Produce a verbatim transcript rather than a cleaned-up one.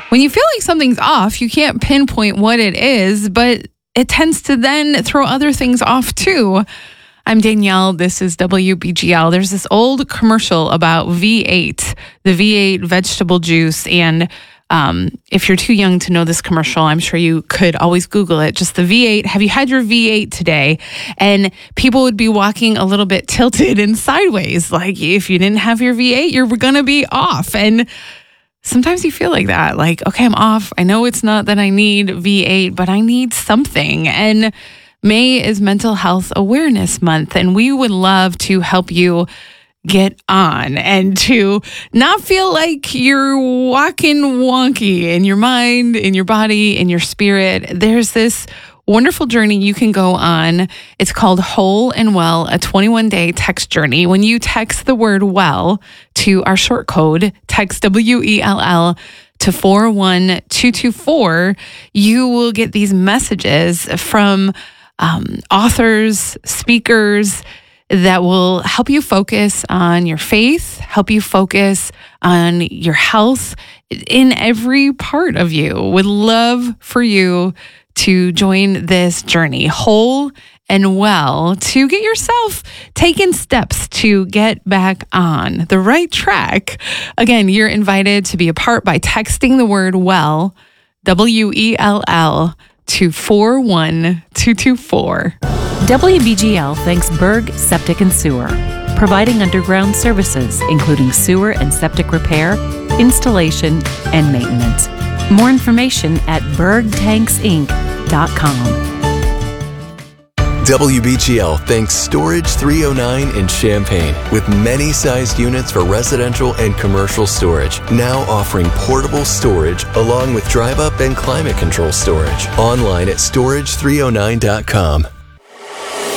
When you feel like something's off, you can't pinpoint what it is, but it tends to then throw other things off too. I'm Danielle. This is W B G L. There's this old commercial about V eight, the V eight vegetable juice. And um, if you're too young to know this commercial, I'm sure you could always Google it. Just the V eight. Have you had your V eight today? And people would be walking a little bit tilted and sideways. Like if you didn't have your V eight, you're going to be off. And sometimes you feel like that, like, okay, I'm off. I know it's not that I need V eight, but I need something. And May is Mental Health Awareness Month, and we would love to help you get on and to not feel like you're walking wonky in your mind, in your body, in your spirit. There's this wonderful journey you can go on. It's called Whole and Well, a twenty-one day text journey. When you text the word well to our short code, text W E L L to four one two two four, you will get these messages from um, authors, speakers that will help you focus on your faith, help you focus on your health in every part of you. Would love for you to join this journey, whole and well, to get yourself taking steps to get back on the right track. Again, you're invited to be a part by texting the word well, W E L L, to four one two two four. W B G L thanks Berg Septic and Sewer, providing underground services, including sewer and septic repair, installation, and maintenance. More information at berg tanks inc dot com. W B G L thanks Storage three oh nine in Champaign, with many sized units for residential and commercial storage, now offering portable storage along with drive-up and climate control storage. Online at storage three oh nine dot com.